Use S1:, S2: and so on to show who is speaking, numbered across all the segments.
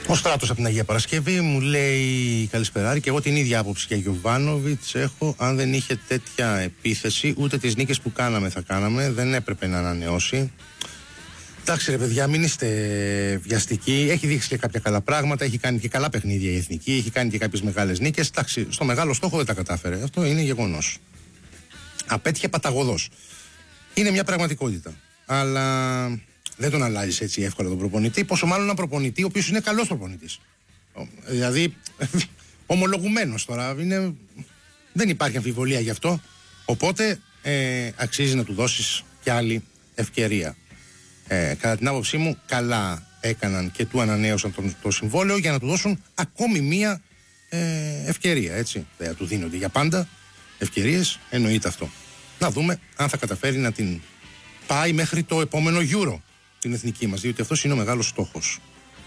S1: Ο Στράτος από την Αγία Παρασκευή μου λέει καλησπεράρη, και εγώ την ίδια άποψη για Γιοβάνοβιτς έχω. Αν δεν είχε τέτοια επίθεση, ούτε τις νίκες που κάναμε θα κάναμε. Δεν έπρεπε να ανανεώσει. Εντάξει ρε παιδιά, μην είστε βιαστικοί. Έχει δείξει και κάποια καλά πράγματα. Έχει κάνει και καλά παιχνίδια η Εθνική. Έχει κάνει και κάποιες μεγάλες νίκες. Εντάξει, στο μεγάλο στόχο δεν τα κατάφερε. Αυτό είναι γεγονός. Απέτυχε παταγωδός. Είναι μια πραγματικότητα. Αλλά δεν τον αλλάζει έτσι εύκολα τον προπονητή. Πόσο μάλλον έναν προπονητή ο οποίος είναι καλός προπονητής. Δηλαδή, ομολογουμένος τώρα. Δεν υπάρχει αμφιβολία γι' αυτό. Οπότε αξίζει να του δώσεις κι άλλη ευκαιρία. Κατά την άποψή μου, καλά έκαναν και του ανανέωσαν το συμβόλαιο για να του δώσουν ακόμη μία ευκαιρία. Έτσι. Δεν του δίνονται για πάντα ευκαιρίες, εννοείται αυτό. Να δούμε αν θα καταφέρει να την πάει μέχρι το επόμενο Euro την εθνική μας, διότι αυτός είναι ο μεγάλος στόχος.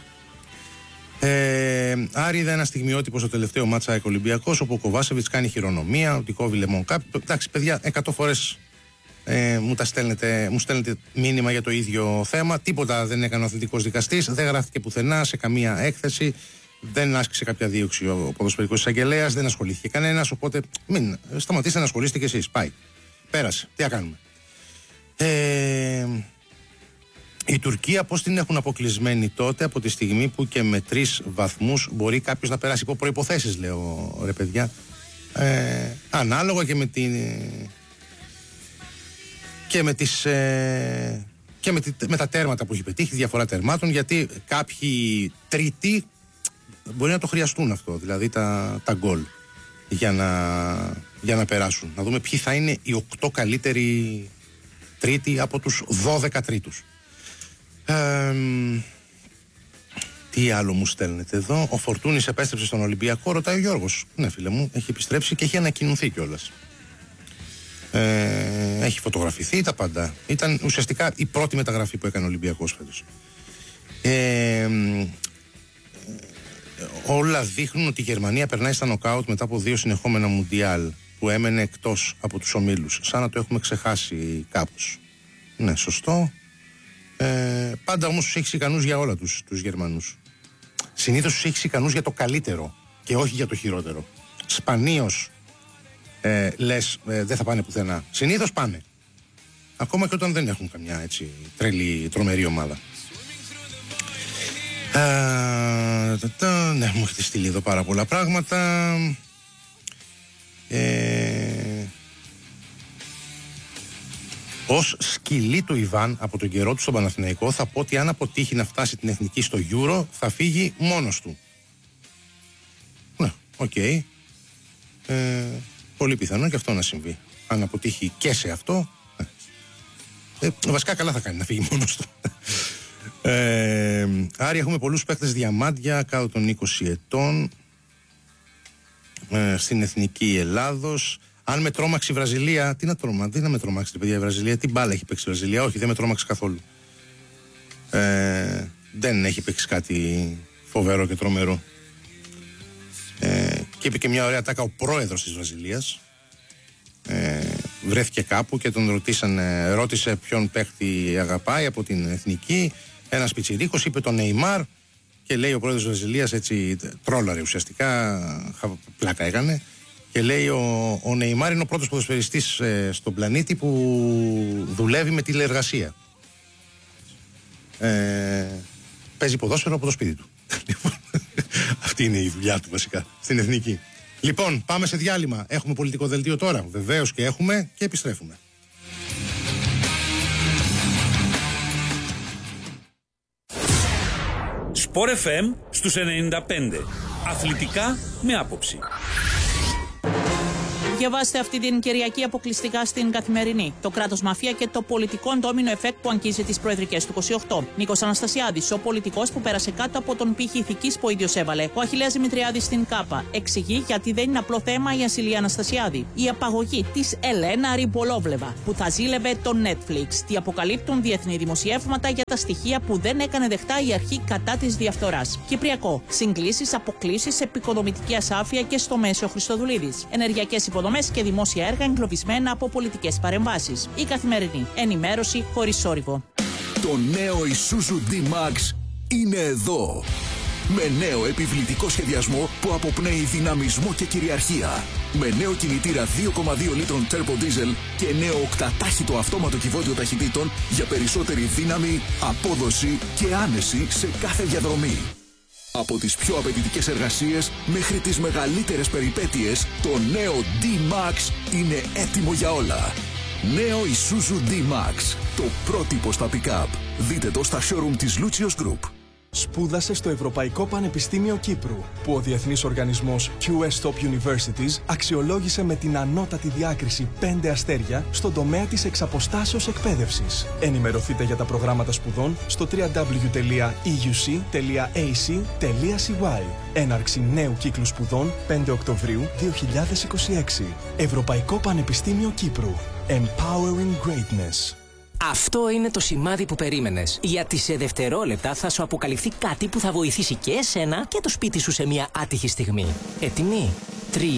S1: Άρη, είδα ένα στιγμιότυπο στο τελευταίο μάτσα Ολυμπιακός, όπου ο Κοβάσεβιτς κάνει χειρονομία, ότι κόβει λεμόν κάποιο. Εντάξει, παιδιά, 100 φορές μου στέλνετε μήνυμα για το ίδιο θέμα. Τίποτα δεν έκανε ο αθλητικός δικαστής, δεν γράφτηκε πουθενά σε καμία έκθεση, δεν άσκησε κάποια δίωξη ο ποδοσφαιρικός εισαγγελέας, δεν ασχολήθηκε κανένας. Οπότε μην σταματήστε να ασχολείστε κι εσείς. Πάει. Πέρασε. Τι να κάνουμε. Η Τουρκία πώς την έχουν αποκλεισμένη τότε, από τη στιγμή που και με 3 βαθμούς μπορεί κάποιος να περάσει? Υπό προϋποθέσεις, λέω ρε παιδιά. Ανάλογα και με τα τέρματα που έχει πετύχει, διαφορά τερμάτων, γιατί κάποιοι τρίτοι μπορεί να το χρειαστούν αυτό, δηλαδή τα γκολ για να περάσουν. Να δούμε ποιοι θα είναι οι 8 καλύτεροι τρίτοι από τους 12 τρίτους. Τι άλλο μου στέλνετε εδώ? Ο Φορτούνης επέστρεψε στον Ολυμπιακό, ρωτάει ο Γιώργος. Ναι φίλε μου, έχει επιστρέψει και έχει ανακοινωθεί κιόλας. Έχει φωτογραφηθεί τα πάντα. Ήταν ουσιαστικά η πρώτη μεταγραφή που έκανε ο Ολυμπιακός φέτος. Όλα δείχνουν ότι η Γερμανία περνάει στα νοκάουτ μετά από 2 συνεχόμενα μουντιάλ που έμενε εκτός από τους ομίλους. Σαν να το έχουμε ξεχάσει κάπως. Ναι, σωστό. Πάντα όμως τους έχεις ικανούς για όλα τους Γερμανούς. Συνήθως τους έχεις ικανούς για το καλύτερο και όχι για το χειρότερο. Σπανίως λες δεν θα πάνε πουθενά. Συνήθως πάνε. Ακόμα και όταν δεν έχουν καμιά έτσι τρομερή ομάδα. Ναι, μου έχετε στείλει εδώ πάρα πολλά πράγματα. Ως σκυλί του Ιβάν από τον καιρό του στον Παναθηναϊκό, θα πω ότι αν αποτύχει να φτάσει την εθνική στο Euro, θα φύγει μόνος του. Ναι, οκ. Πολύ πιθανό και αυτό να συμβεί. Αν αποτύχει και σε αυτό, βασικά καλά θα κάνει να φύγει μόνος του. Άρη, έχουμε πολλούς παίκτες διαμάντια κάτω των 20 ετών στην εθνική Ελλάδος. Αν με τρόμαξε η Βραζιλία, τι να με τρομάξει παιδιά η Βραζιλία? Τι μπάλα έχει παίξει η Βραζιλία? Όχι, δεν με τρόμαξε καθόλου. Δεν έχει παίξει κάτι φοβερό και τρομερό. Και είπε και μια ωραία τάκα ο πρόεδρος της Βραζιλίας. Βρέθηκε κάπου και τον ρώτησε ποιον παίχτη αγαπάει από την εθνική. Ένας πιτσιρίκος είπε τον Νεϊμάρ, και λέει ο πρόεδρος της Βραζιλίας, έτσι τρόλαρε ουσιαστικά, πλάκα έκανε, και λέει ο Νεϊμάρ είναι ο πρώτος ποδοσφαιριστής στον πλανήτη που δουλεύει με τηλεεργασία. Παίζει ποδόσφαιρο από το σπίτι του. Αυτή είναι η δουλειά του βασικά στην εθνική. Λοιπόν, πάμε σε διάλειμμα. Έχουμε πολιτικό δελτίο τώρα? Βεβαίως και έχουμε, και επιστρέφουμε.
S2: Sport FM στους 95. Αθλητικά με άποψη.
S3: Διαβάστε αυτή την Κυριακή αποκλειστικά στην Καθημερινή. Το κράτος μαφία και το πολιτικό ντόμινο εφέκτ που αγγίζει τις προεδρικές του 28. Νίκος Αναστασιάδης, ο πολιτικός που πέρασε κάτω από τον πύχη ηθικής που ο ίδιος έβαλε. Ο Αχιλλέας Δημητριάδης στην ΚΑΠΑ. Εξηγεί γιατί δεν είναι απλό θέμα η ασυλία Αναστασιάδη. Η απαγωγή της Ελένα Ριμπολόβλεβα που θα ζήλευε το Netflix. Τι αποκαλύπτουν διεθνή δημοσιεύματα για τα στοιχεία που δεν έκανε δεχτά η αρχή κατά της διαφθοράς. Κυπριακό. Συγκλήσεις, αποκλήσεις, επικοδομητική ασάφεια και στο Μέσο Χριστοδουλίδης. Ενεργειακές υποδομές και δημόσια έργα εγκλωβισμένα από πολιτικές παρεμβάσεις. Η Καθημερινή. Ενημέρωση χωρίς σόρυβο.
S4: Το νέο Isuzu D-Max είναι εδώ. Με νέο επιβλητικό σχεδιασμό που αποπνέει δυναμισμό και κυριαρχία. Με νέο κινητήρα 2,2 λίτρων turbo diesel και νέο οκτατάχυτο αυτόματο κυβότιο ταχυτήτων για περισσότερη δύναμη, απόδοση και άνεση σε κάθε διαδρομή. Από τις πιο απαιτητικές εργασίες μέχρι τις μεγαλύτερες περιπέτειες, το νέο D-Max είναι έτοιμο για όλα. Νέο Isuzu D-Max, το πρότυπο στα pick-up. Δείτε το στα showroom της Lucius Group.
S5: Σπούδασε στο Ευρωπαϊκό Πανεπιστήμιο Κύπρου, που ο διεθνής οργανισμός QS Top Universities αξιολόγησε με την ανώτατη διάκριση 5 αστέρια στον τομέα της εξαποστάσεως εκπαίδευσης. Ενημερωθείτε για τα προγράμματα σπουδών στο www.euc.ac.cy. Έναρξη νέου κύκλου σπουδών 5 Οκτωβρίου 2026. Ευρωπαϊκό Πανεπιστήμιο Κύπρου. Empowering Greatness.
S6: Αυτό είναι το σημάδι που περίμενες. Γιατί σε δευτερόλεπτα θα σου αποκαλυφθεί κάτι που θα βοηθήσει και εσένα και το σπίτι σου σε μια άτυχη στιγμή. Έτοιμοι? 3, 2,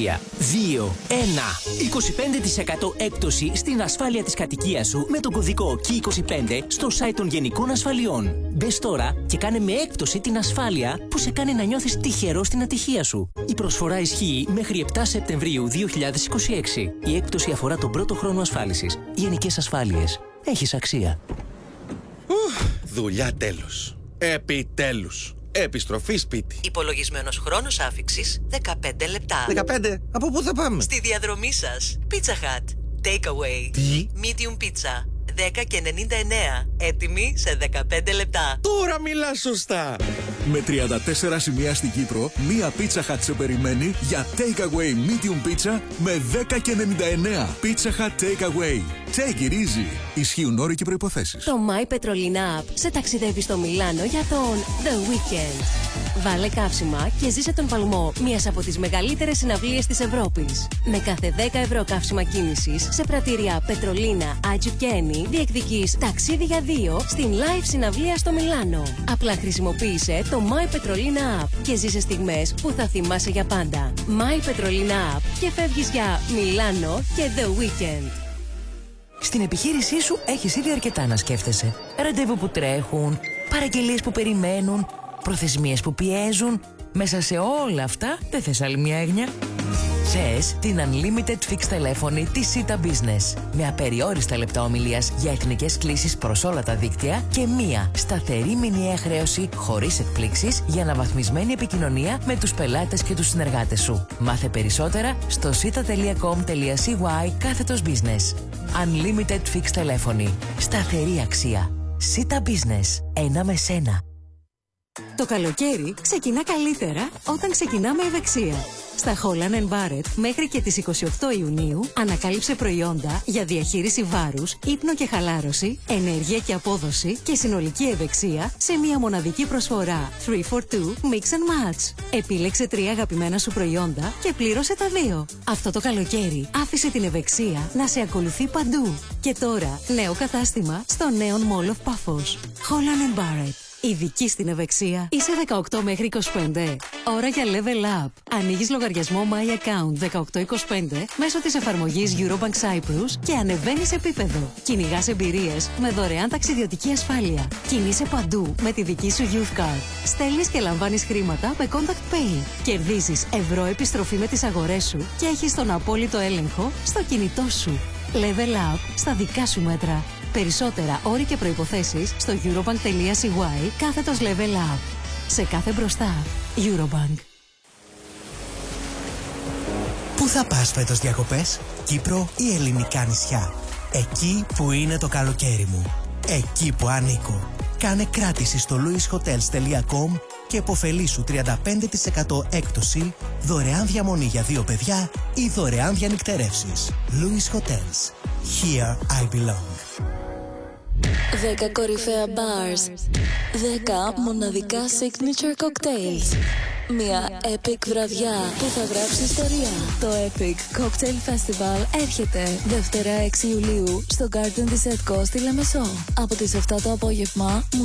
S6: 1. 25% έκπτωση στην ασφάλεια της κατοικίας σου με τον κωδικό KEY25 στο site των Γενικών Ασφαλιών. Μπες τώρα και κάνε με έκπτωση την ασφάλεια που σε κάνει να νιώθεις τυχερό στην ατυχία σου. Η προσφορά ισχύει μέχρι 7 Σεπτεμβρίου 2026. Η έκπτωση αφορά τον πρώτο χρόνο ασφάλισης. Γενικές Ασφάλειες. Έχεις αξία.
S7: Δουλειά τέλος. Επιτέλους. Επιστροφή σπίτι.
S8: Υπολογισμένος χρόνος άφιξης 15 λεπτά.
S7: 15? Από πού θα πάμε?
S8: Στη διαδρομή σας. Pizza Hut. Takeaway.
S7: Τι?
S8: Medium pizza. 10,99. Έτοιμη σε 15 λεπτά.
S7: Τώρα μιλάς σωστά.
S4: Με 34 σημεία στην Κύπρο, μία Pizza Hut σε περιμένει για Takeaway Medium Pizza με 10,99. Pizza Hut Takeaway. Take it easy. Ισχύουν όροι και προϋποθέσεις.
S9: Το My Petrolina App σε ταξιδεύει στο Μιλάνο για τον The Weekend. Βάλε καύσιμα και ζήσε τον παλμό μιας από τις μεγαλύτερες συναυλίες της Ευρώπης. Με κάθε 10 ευρώ καύσιμα κίνησης σε πρατήρια Petrolina, Agip και Eni διεκδικείς ταξίδι για 2 στην live συναυλία στο Μιλάνο. Απλά χρησιμοποίησε το My Petrolina App και ζήσε στιγμές που θα θυμάσαι για πάντα. My Petrolina App και φεύγεις για Μιλάνο και The Weekend.
S6: Στην επιχείρησή σου έχεις ήδη αρκετά να σκέφτεσαι. Ραντεβού που τρέχουν, παραγγελίες που περιμένουν, προθεσμίες που πιέζουν. Μέσα σε όλα αυτά δεν θες άλλη μια έγνοια? Θες την Unlimited Fixed τηλέφωνη της Sita Business. Με απεριόριστα λεπτά ομιλίας για εθνικές κλήσεις προς όλα τα δίκτυα και μία σταθερή μηνιαία χρέωση χωρίς εκπλήξεις για αναβαθμισμένη επικοινωνία με τους πελάτες και τους συνεργάτες σου. Μάθε περισσότερα στο sita.com.cy/business. Unlimited Fixed τηλέφωνη. Σταθερή αξία. Sita Business. Ένα με σένα.
S9: Το καλοκαίρι ξεκινά καλύτερα όταν ξεκινάμε ευεξία. Στα Holland & Barrett μέχρι και τις 28 Ιουνίου ανακάλυψε προϊόντα για διαχείριση βάρους, ύπνο και χαλάρωση, ενέργεια και απόδοση και συνολική ευεξία σε μια μοναδική προσφορά 3for2 Mix and Match. Επίλεξε 3 αγαπημένα σου προϊόντα και πλήρωσε τα 2. Αυτό το καλοκαίρι άφησε την ευεξία να σε ακολουθεί παντού. Και τώρα νέο κατάστημα στο νέο Mall of Paphos. Holland & Barrett. Ειδική στην ευεξία. Είσαι 18 μέχρι 25. Ώρα για Level Up. Ανοίγεις λογαριασμό My Account 1825 μέσω της εφαρμογής Eurobank Cyprus και ανεβαίνεις επίπεδο. Κυνηγάς εμπειρίες με δωρεάν ταξιδιωτική ασφάλεια. Κινείσαι παντού με τη δική σου Youth Card. Στέλνεις και λαμβάνεις χρήματα με Contact Pay. Κερδίζεις ευρώ επιστροφή με τις αγορές σου και έχεις τον απόλυτο έλεγχο στο κινητό σου. Level Up στα δικά σου μέτρα. Περισσότερα όροι και προϋποθέσεις στο eurobank.cy/level up. Σε κάθε μπροστά. Eurobank.
S10: Πού θα πας φέτος διακοπές? Κύπρο ή ελληνικά νησιά? Εκεί που είναι το καλοκαίρι μου. Εκεί που ανήκω. Κάνε κράτηση στο louishotels.com και υποφελήσου 35% έκπτωση, δωρεάν διαμονή για 2 παιδιά ή δωρεάν διανυκτερεύσεις. Louis Hotels. Here I belong.
S11: 10 κορυφαία bars, 10 μοναδικά signature cocktails. Μια epic βραδιά που θα γράψει ιστορία. Το Epic Cocktail Festival έρχεται Δευτέρα 6 Ιουλίου στο Garden της Edco στη Λεμεσό. Από τις 7 το απόγευμα